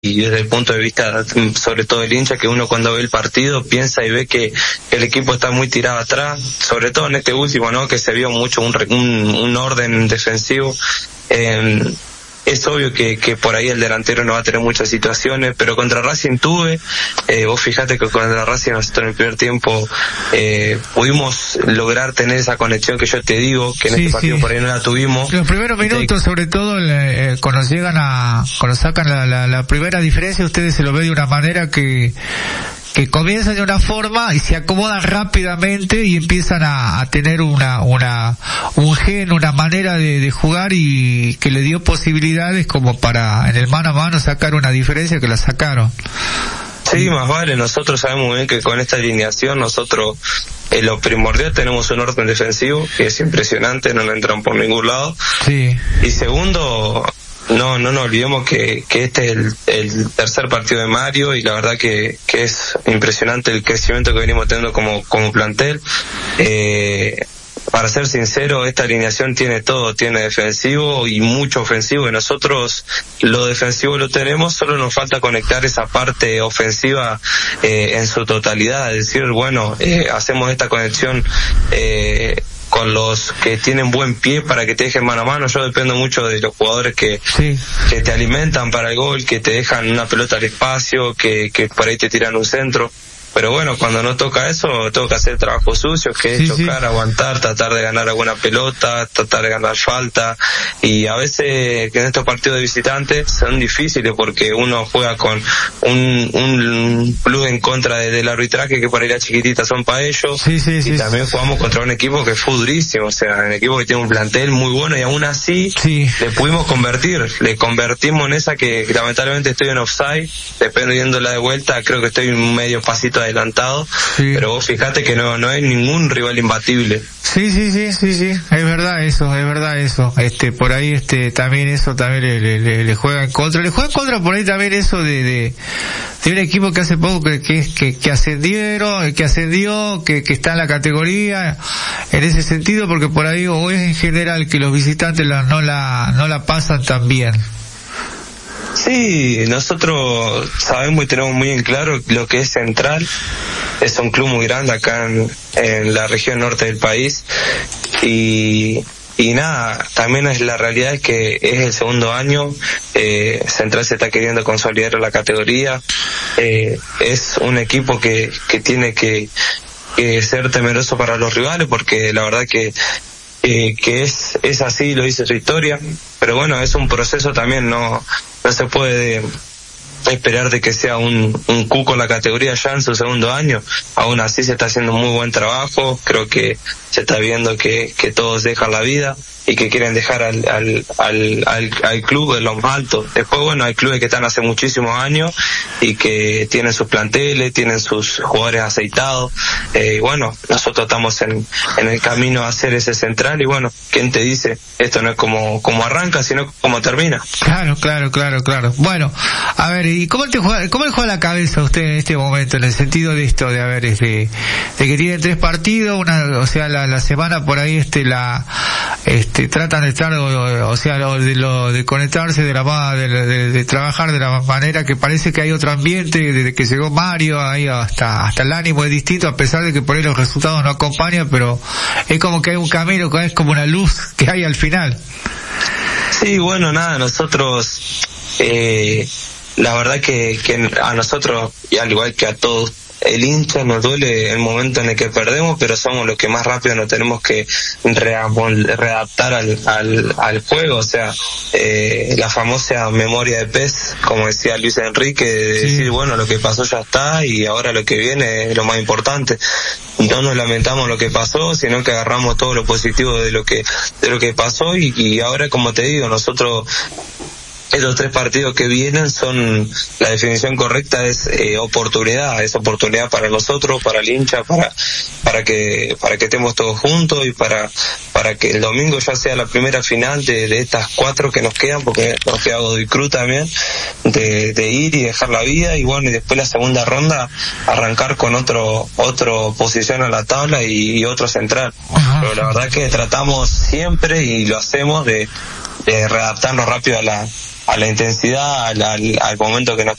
y desde el punto de vista sobre todo el hincha, que uno cuando ve el partido piensa y ve que el equipo está muy tirado atrás, sobre todo en este último, ¿no? Que se vio mucho un orden defensivo. Es obvio que por ahí el delantero no va a tener muchas situaciones, pero contra Racing vos fijate que contra Racing nosotros en el primer tiempo pudimos lograr tener esa conexión que yo te digo, que en este partido por ahí no la tuvimos. Los primeros minutos, sobre todo cuando sacan la primera diferencia, ustedes se lo ven de una manera que comienzan de una forma y se acomodan rápidamente y empiezan a tener un gen, una manera de jugar, y que le dio posibilidades como para en el mano a mano sacar una diferencia que la sacaron. Sí, más vale, nosotros sabemos muy bien que con esta alineación nosotros en lo primordial tenemos un orden defensivo que es impresionante, no entran por ningún lado. Sí. Y segundo, no nos olvidemos que este es el tercer partido de Mario, y la verdad que es impresionante el crecimiento que venimos teniendo como plantel. Para ser sincero, esta alineación tiene todo, tiene defensivo y mucho ofensivo, y nosotros lo defensivo lo tenemos, solo nos falta conectar esa parte ofensiva en su totalidad, es decir, bueno, hacemos esta conexión con los que tienen buen pie para que te dejen mano a mano. Yo dependo mucho de los jugadores que te alimentan para el gol, que te dejan una pelota al espacio, que por ahí te tiran un centro. Pero bueno, cuando no toca eso, tengo que hacer trabajo sucio, que es chocar, aguantar, tratar de ganar alguna pelota, tratar de ganar falta. Y a veces que en estos partidos de visitantes son difíciles porque uno juega con un plus en contra del arbitraje, que por ahí las chiquititas son para ellos. Y también jugamos contra un equipo que fue durísimo, o sea, un equipo que tiene un plantel muy bueno, y aún así le pudimos le convertimos en esa que lamentablemente estoy en offside, dependiendo la de vuelta, creo que estoy un medio pasito adelantado, pero vos fijate que no hay ningún rival imbatible. Sí, es verdad eso. Por ahí también eso también le juega en contra. Le juega en contra por ahí también eso de un equipo que hace poco que ascendió, que está en la categoría, en ese sentido, porque por ahí o es en general que los visitantes no la pasan tan bien. Sí, nosotros sabemos y tenemos muy en claro lo que es Central. Es un club muy grande acá en la región norte del país, y nada, también es la realidad es que es el segundo año, Central se está queriendo consolidar en la categoría, es un equipo que tiene que ser temeroso para los rivales, porque la verdad que es así, lo dice su historia, pero bueno, es un proceso también, no se puede esperar de que sea un cuco en la categoría ya en su segundo año. Aún así se está haciendo muy buen trabajo, creo que se está viendo que todos dejan la vida y que quieren dejar al club en lo más alto. Después, bueno, hay clubes que están hace muchísimos años y que tienen sus planteles, tienen sus jugadores aceitados, y bueno, nosotros estamos en el camino a hacer ese Central, y bueno, ¿quién te dice? Esto no es como arranca, sino como termina. Claro. Bueno, a ver, ¿y cómo le juega la cabeza a usted en este momento, en el sentido de esto, de haber de que tiene 3 partidos, o sea, la semana por ahí tratan de estar, o sea, de conectarse de trabajar de la manera que parece que hay otro ambiente, desde que llegó Mario, ahí hasta el ánimo es distinto, a pesar de que por ahí los resultados no acompañan, pero es como que hay un camino, es como una luz que hay al final. Sí, bueno, nada, nosotros, la verdad que a nosotros, y al igual que a todos, el hincha nos duele el momento en el que perdemos, pero somos los que más rápido nos tenemos que readaptar al juego, o sea, la famosa memoria de pez, como decía Luis Enrique, de decir, bueno, lo que pasó ya está y ahora lo que viene es lo más importante. No nos lamentamos lo que pasó, sino que agarramos todo lo positivo de lo que pasó, y ahora, como te digo, nosotros estos 3 partidos que vienen son, la definición correcta es oportunidad para nosotros, para el hincha, para que estemos todos juntos, y para que el domingo ya sea la primera final de estas 4 que nos quedan, porque nos queda Godoy Cruz también, de ir y dejar la vida, y bueno, y después la segunda ronda arrancar con otro posición a la tabla y otro Central. Pero la verdad que tratamos siempre, y lo hacemos, de readaptarnos rápido a la intensidad, al momento que nos